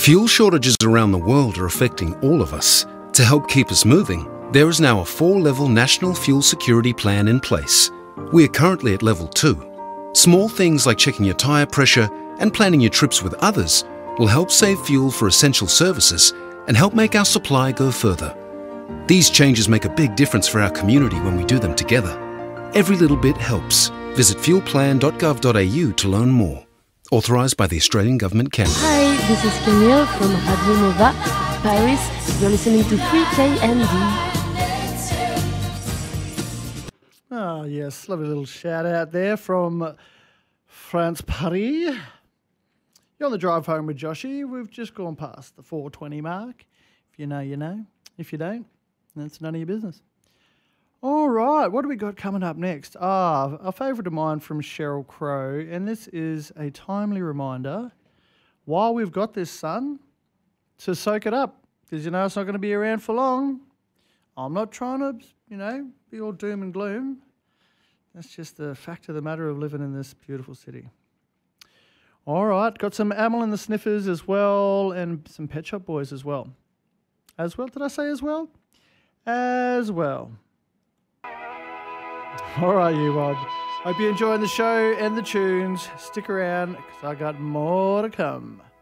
Fuel shortages around the world are affecting all of us. To help keep us moving, there is now a 4-level national fuel security plan in place. We are currently at level 2. Small things like checking your tyre pressure and planning your trips with others will help save fuel for essential services and help make our supply go further. These changes make a big difference for our community when we do them together. Every little bit helps. Visit fuelplan.gov.au to learn more. Authorised by the Australian Government Canada. Hi, this is Camille from Radio Nova, Paris. You're listening to 3KND. Oh, yes, lovely little shout out there from France, Paris. You're on the drive home with Joshy. We've just gone past the 4:20 mark. If you know, you know. If you don't, that's none of your business. All right, what do we got coming up next? A favourite of mine from Sheryl Crow, and this is a timely reminder, while we've got this sun, to soak it up, because you know it's not going to be around for long. I'm not trying to, be all doom and gloom. That's just the fact of the matter of living in this beautiful city. All right, got some Amyl and the Sniffers as well, and some Pet Shop Boys as well. As well? Did I say as well? As well. All right, you Rod. Hope you're enjoying the show and the tunes. Stick around because I got more to come.